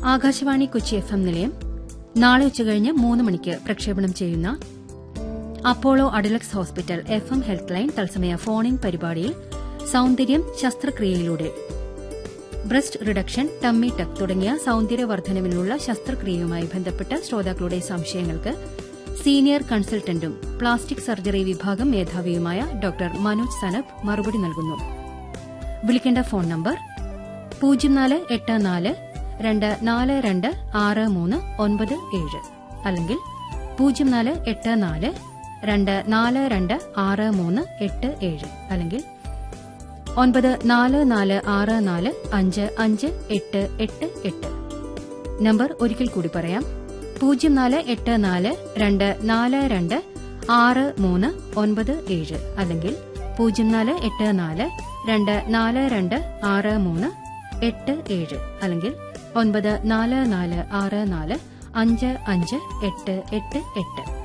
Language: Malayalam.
ആകാശവാണി കൊച്ചി FM നിലയം നാളെ ഉച്ചകഴിഞ്ഞ് 3 മണിക്ക് പ്രക്ഷേപണം ചെയ്യുന്ന Apollo Adlux hospital FM health line തത്സമയ ഫോൺ-ഇൻ പരിപാടിയിൽ സൌന്ദര്യം ശസ്ത്രക്രിയയിലൂടെ ബ്രസ്റ്റ് റിഡക്ഷൻ, ടമ്മി ടക്ക് തുടങ്ങിയ സൌന്ദര്യവർദ്ധനവിനുള്ള ശസ്ത്രക്രിയയുമായി ബന്ധപ്പെട്ട ശ്രോതാക്കളുടെ സംശയങ്ങൾക്ക് സീനിയർ കൺസൾട്ടന്റും പ്ലാസ്റ്റിക് സർജറി വിഭാഗം മേധാവിയുമായ ഡോക്ടർ മനോജ് സനബ് മറുപടി നൽകുന്നു. വിളിക്കേണ്ട ഫോൺ നമ്പർ 0484-242-6397 അല്ലെങ്കിൽ 0484-242-6387 അല്ലെങ്കിൽ 9446455888. നമ്പർ ഒരിക്കൽ കൂടി പറയാം. 0484-242-6397 അല്ലെങ്കിൽ 0484-242-6387 അല്ലെങ്കിൽ 9446455888.